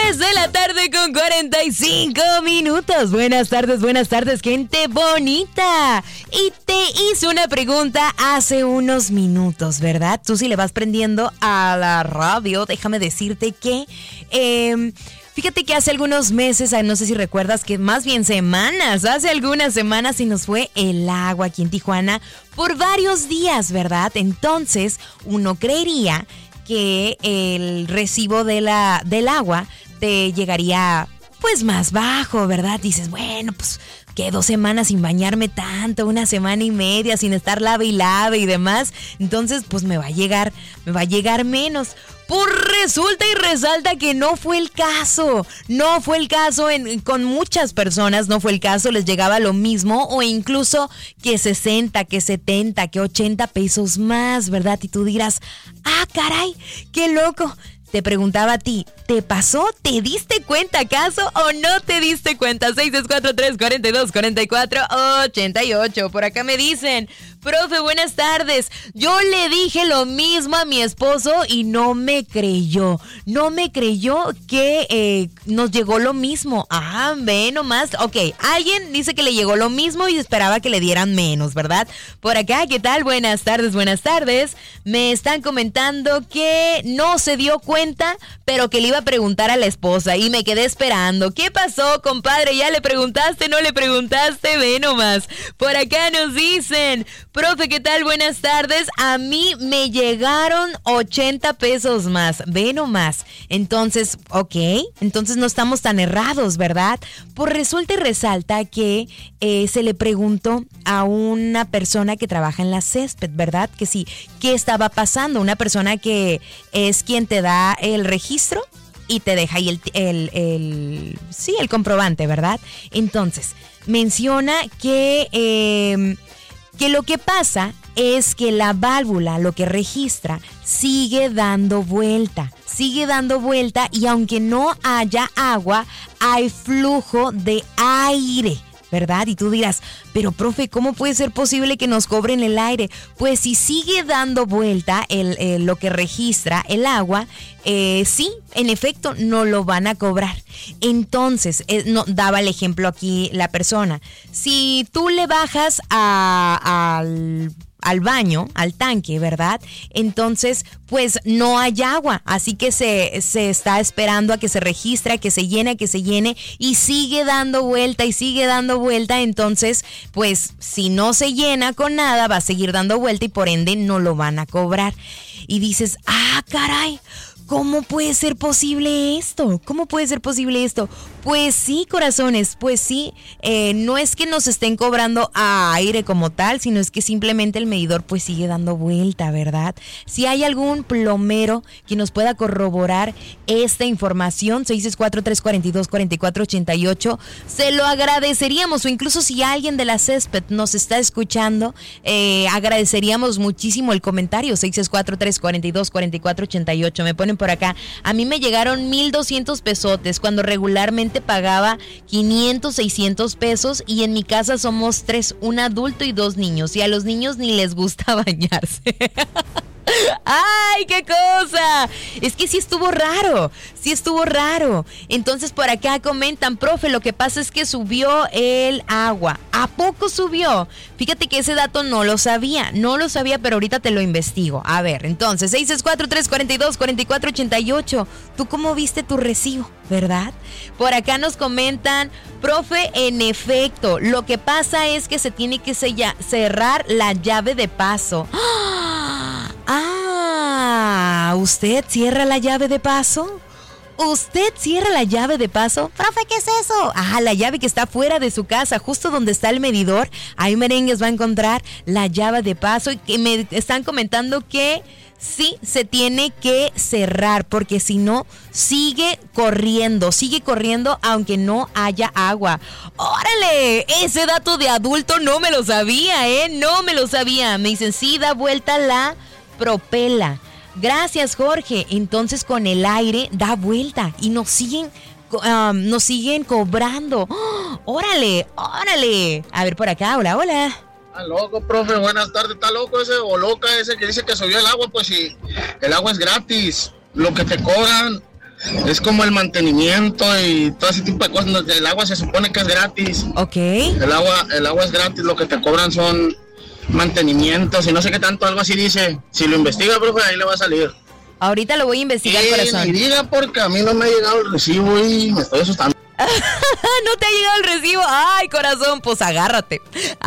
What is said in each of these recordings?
3 de la tarde con 45 minutos. Buenas tardes, gente bonita. Y te hice una pregunta hace unos minutos, ¿verdad? Tú sí le vas prendiendo a la radio, déjame decirte que... Fíjate que hace algunos meses, no sé si recuerdas, que más bien semanas, hace algunas semanas se nos fue el agua aquí en Tijuana por varios días, ¿verdad? Entonces, uno creería que el recibo del agua te llegaría pues más bajo, ¿verdad? Dices, bueno, pues que 2 semanas sin bañarme tanto, 1 semana y media sin estar lave y demás, entonces pues me va a llegar menos. Pues resulta y resalta que no fue el caso, con muchas personas no fue el caso, les llegaba lo mismo o incluso que 60, que 70, que 80 pesos más, ¿verdad? Y tú dirás, caray, qué loco. Te preguntaba a ti, ¿te pasó? ¿Te diste cuenta acaso o no te diste cuenta? 663-42-44-88. Por acá me dicen, profe, buenas tardes. Yo le dije lo mismo a mi esposo y no me creyó. No me creyó que nos llegó lo mismo. Ve nomás. Ok, alguien dice que le llegó lo mismo y esperaba que le dieran menos, ¿verdad? Por acá, ¿qué tal? Buenas tardes. Me están comentando que no se dio cuenta, pero que le iba a preguntar a la esposa y me quedé esperando. ¿Qué pasó, compadre? ¿Ya le preguntaste? ¿No le preguntaste? Ve nomás. Por acá nos dicen, profe, ¿qué tal? Buenas tardes. A mí me llegaron 80 pesos más. Ve nomás. Entonces, ok, entonces no estamos tan errados, ¿verdad? Pues resulta y resalta que se le preguntó a una persona que trabaja en la césped, ¿verdad? Que sí, ¿qué estaba pasando? Una persona que es quien te da el registro y te deja ahí el comprobante, ¿verdad? Entonces, menciona que lo que pasa es que la válvula, lo que registra, sigue dando vuelta y aunque no haya agua, hay flujo de aire, ¿verdad? Y tú dirás, pero profe, ¿cómo puede ser posible que nos cobren el aire? Pues si sigue dando vuelta lo que registra el agua, sí, en efecto, no lo van a cobrar. Entonces, daba el ejemplo aquí la persona. Si tú le bajas al baño, al tanque, ¿verdad? Entonces, pues no hay agua, así que se está esperando a que se registre, a que se llene y sigue dando vuelta, entonces, pues si no se llena con nada, va a seguir dando vuelta y por ende no lo van a cobrar. Y dices, caray, ¿cómo puede ser posible esto? Pues sí, corazones, pues sí, no es que nos estén cobrando a aire como tal, sino es que simplemente el medidor pues sigue dando vuelta, ¿verdad? Si hay algún plomero que nos pueda corroborar esta información, 664-342-4488, se lo agradeceríamos, o incluso si alguien de la césped nos está escuchando, agradeceríamos muchísimo el comentario, 664-342-4488, me ponen por acá, a mí me llegaron 1,200 pesotes cuando regularmente pagaba 500, 600 pesos y en mi casa somos 3, un adulto y 2 niños y a los niños ni les gusta bañarse. ¡Ay, qué cosa! Es que sí estuvo raro. Entonces por acá comentan, profe, lo que pasa es que subió el agua. ¿A poco subió? Fíjate que ese dato no lo sabía, pero ahorita te lo investigo. A ver, entonces, 664-342-4488. ¿Tú cómo viste tu recibo, verdad? Por acá nos comentan, profe, en efecto, lo que pasa es que se tiene que cerrar la llave de paso. ¿Usted cierra la llave de paso? ¿Usted cierra la llave de paso? Profe, ¿qué es eso? La llave que está fuera de su casa, justo donde está el medidor. Ahí Merengues va a encontrar la llave de paso y que me están comentando que sí se tiene que cerrar porque si no sigue corriendo aunque no haya agua. ¡Órale! Ese dato de adulto no me lo sabía, Me dicen, sí, da vuelta la propela. Gracias, Jorge. Entonces con el aire da vuelta y nos siguen cobrando. ¡Oh! ¡Órale! A ver por acá, hola. Está loco, profe, buenas tardes. Está loco ese o loca ese que dice que subió el agua, pues si el agua es gratis. Lo que te cobran Es como el mantenimiento y todo ese tipo de cosas. El agua se supone que es gratis. Ok. El agua es gratis, lo que te cobran son mantenimientos y no sé qué tanto, algo así dice. Si lo investiga, profe, ahí le va a salir. Ahorita lo voy a investigar, corazón. Y diga porque a mí no me ha llegado el recibo y me estoy asustando. ¿No te ha llegado el recibo? Ay, corazón, pues agárrate.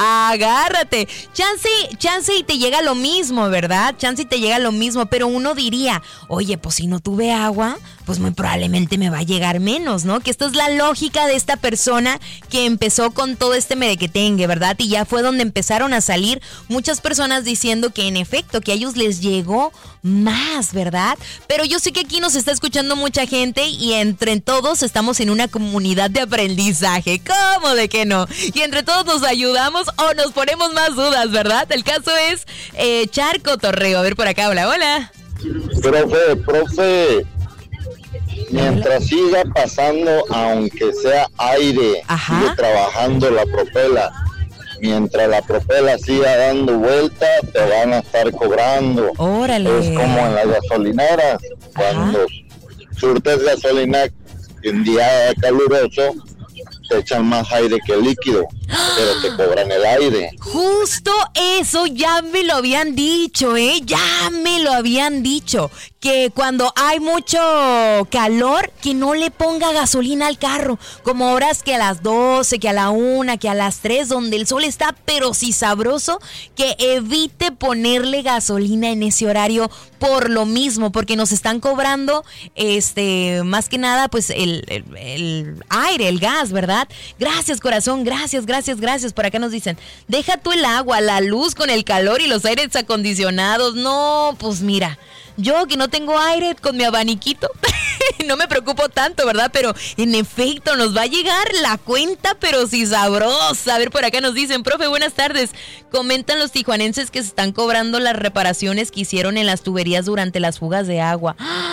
Chance y te llega lo mismo, ¿verdad? Chance y te llega lo mismo, pero uno diría, oye, pues si no tuve agua, pues muy probablemente me va a llegar menos, ¿no? Que esta es la lógica de esta persona que empezó con todo este merequetengue, ¿verdad? Y ya fue donde empezaron a salir muchas personas diciendo que en efecto, que a ellos les llegó más, ¿verdad? Pero yo sé que aquí nos está escuchando mucha gente y entre todos estamos en una comunidad de aprendizaje. ¿Cómo de que no? Y entre todos nos ayudamos o nos ponemos más dudas, ¿verdad? El caso es echar cotorreo. A ver por acá, hola. Profe, mientras siga pasando, aunque sea aire, ajá, sigue trabajando la propela. Mientras la propela siga dando vuelta, te van a estar cobrando. Órale. Es como en las gasolineras, cuando surtes gasolina en día caluroso, te echan más aire que líquido, pero te cobran el aire. Justo eso ya me lo habían dicho, ya me lo habían dicho, que cuando hay mucho calor, que no le ponga gasolina al carro, como horas que a las 12, que a la 1, que a las 3, donde el sol está, pero sí sabroso, que evite ponerle gasolina en ese horario por lo mismo, porque nos están cobrando, más que nada, pues el aire, el gas, ¿verdad? Gracias, corazón, gracias. Por acá nos dicen, deja tú el agua, la luz con el calor y los aires acondicionados. No, pues mira, yo que no tengo aire con mi abaniquito, no me preocupo tanto, ¿verdad? Pero en efecto nos va a llegar la cuenta, pero sí sabrosa. A ver, por acá nos dicen, profe, buenas tardes. Comentan los tijuanenses que se están cobrando las reparaciones que hicieron en las tuberías durante las fugas de agua.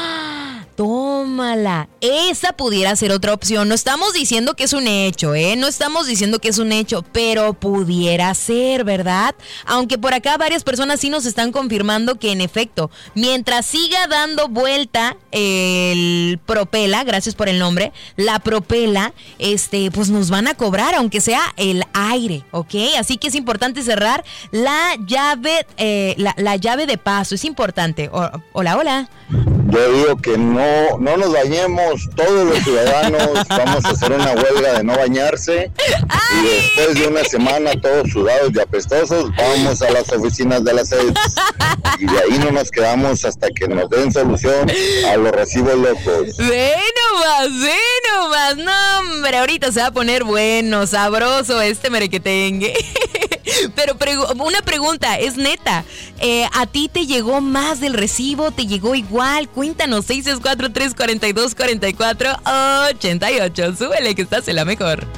Tómala, esa pudiera ser otra opción. No estamos diciendo que es un hecho, no estamos diciendo que es un hecho, pero pudiera ser, ¿verdad? Aunque por acá varias personas sí nos están confirmando que en efecto, mientras siga dando vuelta el propela, gracias por el nombre, la propela, pues nos van a cobrar, aunque sea el aire, ¿ok? Así que es importante cerrar la llave, la llave de paso, es importante. Hola. Yo digo que no nos bañemos, todos los ciudadanos vamos a hacer una huelga de no bañarse. ¡Ay! Y después de una semana todos sudados y apestosos vamos a las oficinas de la SED y de ahí no nos quedamos hasta que nos den solución a los recibos locos. Ve nomás, no hombre, ahorita se va a poner bueno, sabroso merequetengue. Pero una pregunta, es neta, ¿a ti te llegó más del recibo? ¿Te llegó igual? Cuéntanos, 664-342-4488. Súbele que estás en la mejor.